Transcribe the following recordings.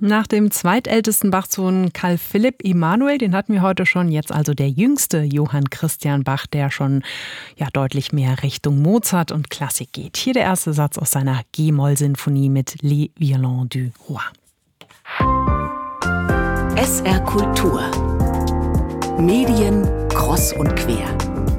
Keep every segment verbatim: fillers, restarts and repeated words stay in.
Nach dem zweitältesten Bach-Sohn Carl Philipp Emanuel, den hatten wir heute schon, jetzt also der jüngste Johann Christian Bach, der schon ja deutlich mehr Richtung Mozart und Klassik geht. Hier der erste Satz aus seiner G-Moll-Sinfonie mit Les Violons du Roi. S R Kultur. Medien kross und quer.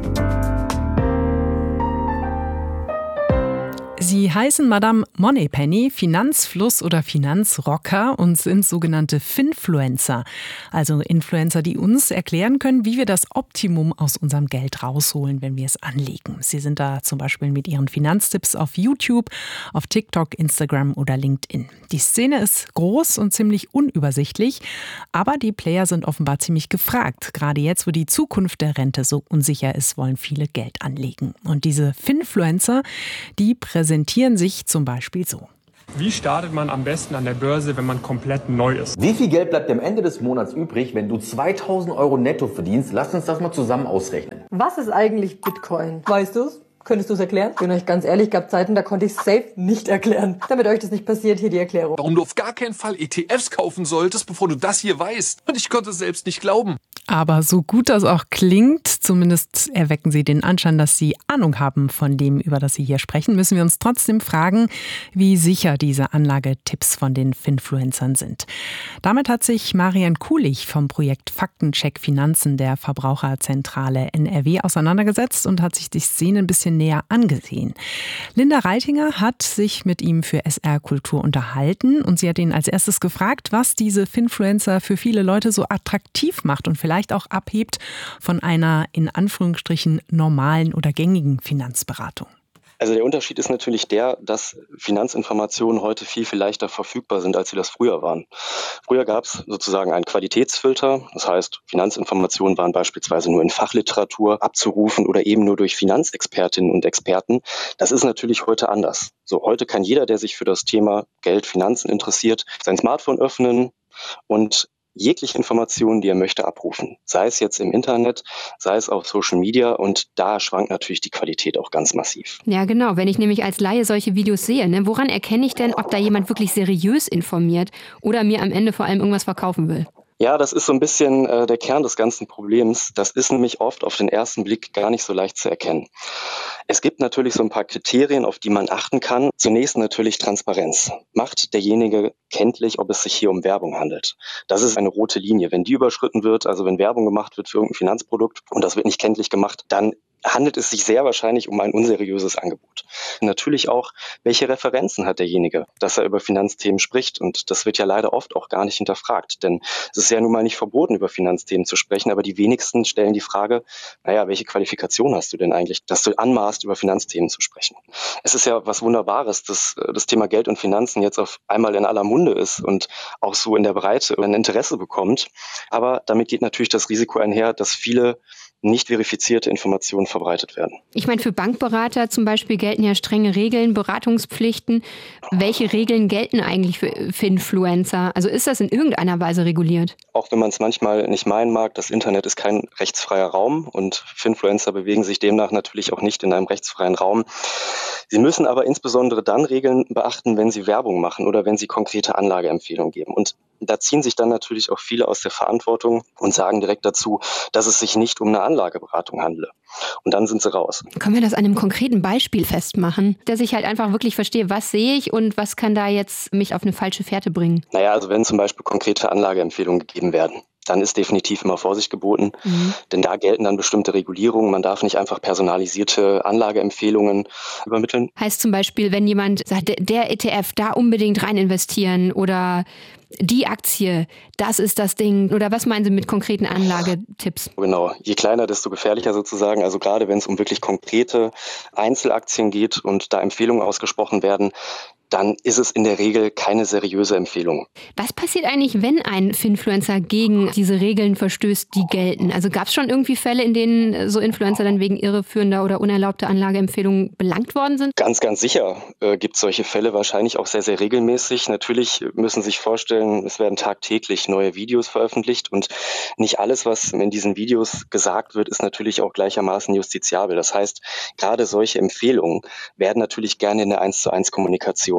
Sie heißen Madame Moneypenny, Finanzfluss oder Finanzrocker und sind sogenannte Finfluencer. Also Influencer, die uns erklären können, wie wir das Optimum aus unserem Geld rausholen, wenn wir es anlegen. Sie sind da zum Beispiel mit ihren Finanztipps auf YouTube, auf TikTok, Instagram oder LinkedIn. Die Szene ist groß und ziemlich unübersichtlich, aber die Player sind offenbar ziemlich gefragt. Gerade jetzt, wo die Zukunft der Rente so unsicher ist, wollen viele Geld anlegen. Und diese Finfluencer, die präsentieren sich zum Beispiel so. Wie startet man am besten an der Börse, wenn man komplett neu ist? Wie viel Geld bleibt am Ende des Monats übrig, wenn du zweitausend Euro netto verdienst? Lass uns das mal zusammen ausrechnen. Was ist eigentlich Bitcoin? Weißt du's? Könntest du es erklären? Ich bin euch ganz ehrlich, gab Zeiten, da konnte ich es safe nicht erklären. Damit euch das nicht passiert, hier die Erklärung. Warum du auf gar keinen Fall E T Fs kaufen solltest, bevor du das hier weißt. Und ich konnte es selbst nicht glauben. Aber so gut das auch klingt, zumindest erwecken sie den Anschein, dass sie Ahnung haben von dem, über das sie hier sprechen, müssen wir uns trotzdem fragen, wie sicher diese Anlagetipps von den Finfluencern sind. Damit hat sich Marian Kulich vom Projekt Faktencheck Finanzen der Verbraucherzentrale N R W auseinandergesetzt und hat sich die Szene ein bisschen näher angesehen. Linda Reitinger hat sich mit ihm für S R Kultur unterhalten und sie hat ihn als erstes gefragt, was diese Finfluencer für viele Leute so attraktiv macht und vielleicht auch abhebt von einer in Anführungsstrichen normalen oder gängigen Finanzberatung. Also der Unterschied ist natürlich der, dass Finanzinformationen heute viel, viel leichter verfügbar sind, als sie das früher waren. Früher gab es sozusagen einen Qualitätsfilter. Das heißt, Finanzinformationen waren beispielsweise nur in Fachliteratur abzurufen oder eben nur durch Finanzexpertinnen und Experten. Das ist natürlich heute anders. So, heute kann jeder, der sich für das Thema Geld, Finanzen interessiert, sein Smartphone öffnen und jegliche Informationen, die er möchte, abrufen. Sei es jetzt im Internet, sei es auf Social Media, und da schwankt natürlich die Qualität auch ganz massiv. Ja, genau. Wenn ich nämlich als Laie solche Videos sehe, ne, woran erkenne ich denn, ob da jemand wirklich seriös informiert oder mir am Ende vor allem irgendwas verkaufen will? Ja, das ist so ein bisschen äh, der Kern des ganzen Problems. Das ist nämlich oft auf den ersten Blick gar nicht so leicht zu erkennen. Es gibt natürlich so ein paar Kriterien, auf die man achten kann. Zunächst natürlich Transparenz. Macht derjenige kenntlich, ob es sich hier um Werbung handelt? Das ist eine rote Linie. Wenn die überschritten wird, also wenn Werbung gemacht wird für irgendein Finanzprodukt und das wird nicht kenntlich gemacht, dann handelt es sich sehr wahrscheinlich um ein unseriöses Angebot. Natürlich auch, welche Referenzen hat derjenige, dass er über Finanzthemen spricht, und das wird ja leider oft auch gar nicht hinterfragt, denn es ist ja nun mal nicht verboten, über Finanzthemen zu sprechen, aber die wenigsten stellen die Frage, naja, welche Qualifikation hast du denn eigentlich, dass du anmaßt, über Finanzthemen zu sprechen? Es ist ja was Wunderbares, dass das Thema Geld und Finanzen jetzt auf einmal in aller Munde ist und auch so in der Breite ein Interesse bekommt, aber damit geht natürlich das Risiko einher, dass viele nicht verifizierte Informationen verbreitet werden. Ich meine, für Bankberater zum Beispiel gelten ja strenge Regeln, Beratungspflichten. Welche Regeln gelten eigentlich für Finfluencer? Also ist das in irgendeiner Weise reguliert? Auch wenn man es manchmal nicht meinen mag, das Internet ist kein rechtsfreier Raum und Finfluencer bewegen sich demnach natürlich auch nicht in einem rechtsfreien Raum. Sie müssen aber insbesondere dann Regeln beachten, wenn sie Werbung machen oder wenn sie konkrete Anlageempfehlungen geben. Und da ziehen sich dann natürlich auch viele aus der Verantwortung und sagen direkt dazu, dass es sich nicht um eine Anlageberatung handle. Und dann sind sie raus. Können wir das an einem konkreten Beispiel festmachen, dass ich halt einfach wirklich verstehe, was sehe ich und was kann da jetzt mich auf eine falsche Fährte bringen? Naja, also wenn zum Beispiel konkrete Anlageempfehlungen gegeben werden, dann ist definitiv immer Vorsicht geboten, mhm. denn da gelten dann bestimmte Regulierungen. Man darf nicht einfach personalisierte Anlageempfehlungen übermitteln. Heißt zum Beispiel, wenn jemand sagt, der E T F, da unbedingt rein investieren oder die Aktie, das ist das Ding. Oder was meinen Sie mit konkreten Anlagetipps? Genau, je kleiner, desto gefährlicher sozusagen. Also gerade wenn es um wirklich konkrete Einzelaktien geht und da Empfehlungen ausgesprochen werden, dann ist es in der Regel keine seriöse Empfehlung. Was passiert eigentlich, wenn ein Finfluencer gegen diese Regeln verstößt, die gelten? Also gab es schon irgendwie Fälle, in denen so Influencer dann wegen irreführender oder unerlaubter Anlageempfehlungen belangt worden sind? Ganz, ganz sicher äh, gibt es solche Fälle, wahrscheinlich auch sehr, sehr regelmäßig. Natürlich müssen Sie sich vorstellen, es werden tagtäglich neue Videos veröffentlicht und nicht alles, was in diesen Videos gesagt wird, ist natürlich auch gleichermaßen justiziabel. Das heißt, gerade solche Empfehlungen werden natürlich gerne in der eins zu eins Kommunikation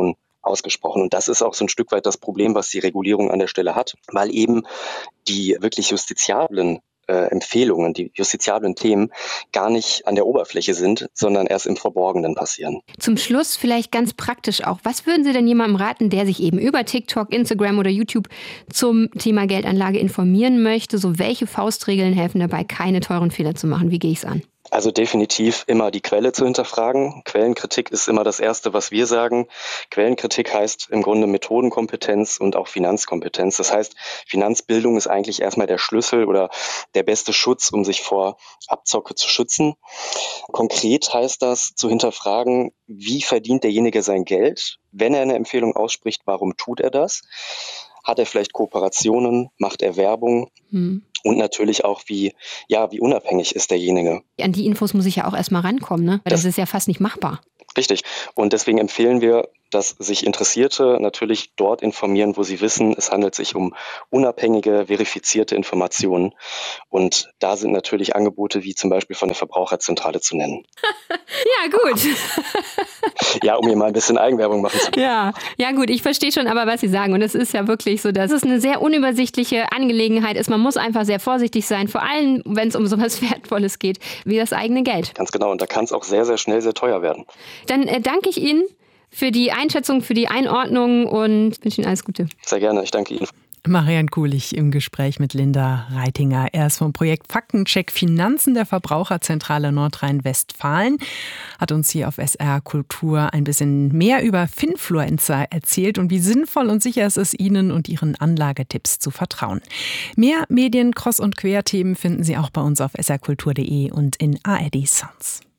ausgesprochen. Und das ist auch so ein Stück weit das Problem, was die Regulierung an der Stelle hat, weil eben die wirklich justiziablen Äh, Empfehlungen, die justiziablen Themen gar nicht an der Oberfläche sind, sondern erst im Verborgenen passieren. Zum Schluss vielleicht ganz praktisch auch. Was würden Sie denn jemandem raten, der sich eben über TikTok, Instagram oder YouTube zum Thema Geldanlage informieren möchte? So, welche Faustregeln helfen dabei, keine teuren Fehler zu machen? Wie gehe ich es an? Also definitiv immer die Quelle zu hinterfragen. Quellenkritik ist immer das Erste, was wir sagen. Quellenkritik heißt im Grunde Methodenkompetenz und auch Finanzkompetenz. Das heißt, Finanzbildung ist eigentlich erstmal der Schlüssel oder der beste Schutz, um sich vor Abzocke zu schützen. Konkret heißt das, zu hinterfragen, wie verdient derjenige sein Geld? Wenn er eine Empfehlung ausspricht, warum tut er das? Hat er vielleicht Kooperationen? Macht er Werbung? Hm. Und natürlich auch, wie, ja, wie unabhängig ist derjenige. An die Infos muss ich ja auch erstmal rankommen, ne? Weil das, das ist ja fast nicht machbar. Richtig. Und deswegen empfehlen wir, dass sich Interessierte natürlich dort informieren, wo sie wissen, es handelt sich um unabhängige, verifizierte Informationen. Und da sind natürlich Angebote wie zum Beispiel von der Verbraucherzentrale zu nennen. Ja, gut. Ja, um hier mal ein bisschen Eigenwerbung machen zu können. Ja, ja gut, ich verstehe schon aber, was Sie sagen. Und es ist ja wirklich so, dass es eine sehr unübersichtliche Angelegenheit ist. Man muss einfach sehr vorsichtig sein, vor allem, wenn es um so etwas Wertvolles geht, wie das eigene Geld. Ganz genau. Und da kann es auch sehr, sehr schnell sehr teuer werden. Dann äh, danke ich Ihnen für die Einschätzung, für die Einordnung und wünsche Ihnen alles Gute. Sehr gerne, ich danke Ihnen. Marian Kulich im Gespräch mit Linda Reitinger. Er ist vom Projekt Faktencheck Finanzen der Verbraucherzentrale Nordrhein-Westfalen. Hat uns hier auf S R Kultur ein bisschen mehr über Finfluencer erzählt und wie sinnvoll und sicher es ist, ihnen und ihren Anlagetipps zu vertrauen. Mehr Medien, Cross- und Querthemen finden Sie auch bei uns auf s r kultur punkt de und in A R D Sounds.